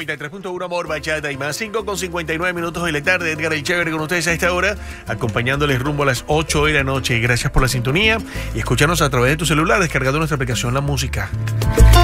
93.1 Amor, Bachata y más. 5:59 de la tarde. Edgar el Chévere con ustedes a esta hora, acompañándoles rumbo a las 8 de la noche. Gracias por la sintonía y escucharnos a través de tu celular, descargando nuestra aplicación La Música.